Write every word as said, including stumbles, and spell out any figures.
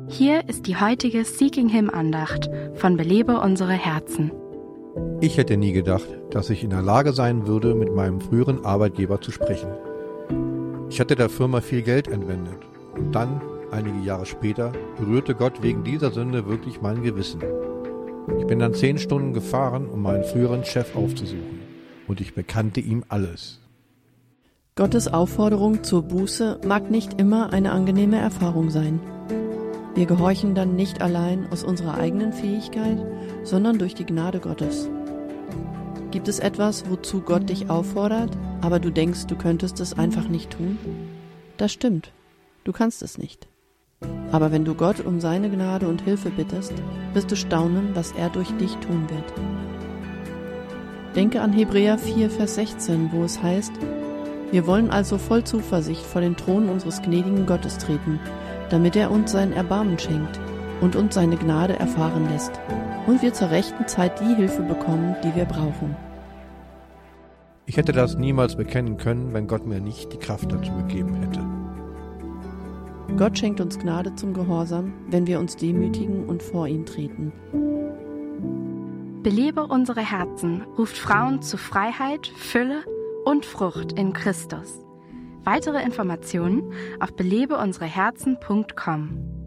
Hier ist die heutige Seeking Him Andacht von Belebe unsere Herzen. Ich hätte nie gedacht, dass ich in der Lage sein würde, mit meinem früheren Arbeitgeber zu sprechen. Ich hatte der Firma viel Geld entwendet. Und dann, einige Jahre später, berührte Gott wegen dieser Sünde wirklich mein Gewissen. Ich bin dann zehn Stunden gefahren, um meinen früheren Chef aufzusuchen. Und ich bekannte ihm alles. Gottes Aufforderung zur Buße mag nicht immer eine angenehme Erfahrung sein. Wir gehorchen dann nicht allein aus unserer eigenen Fähigkeit, sondern durch die Gnade Gottes. Gibt es etwas, wozu Gott dich auffordert, aber du denkst, du könntest es einfach nicht tun? Das stimmt, du kannst es nicht. Aber wenn du Gott um seine Gnade und Hilfe bittest, wirst du staunen, was er durch dich tun wird. Denke an Hebräer vier, Vers sechzehn, wo es heißt: Wir wollen also voll Zuversicht vor den Thron unseres gnädigen Gottes treten, damit er uns sein Erbarmen schenkt und uns seine Gnade erfahren lässt und wir zur rechten Zeit die Hilfe bekommen, die wir brauchen. Ich hätte das niemals bekennen können, wenn Gott mir nicht die Kraft dazu gegeben hätte. Gott schenkt uns Gnade zum Gehorsam, wenn wir uns demütigen und vor ihn treten. Belebe unsere Herzen ruft Frauen zu Freiheit, Fülle und Frucht in Christus. Weitere Informationen auf belebe unsere herzen punkt com.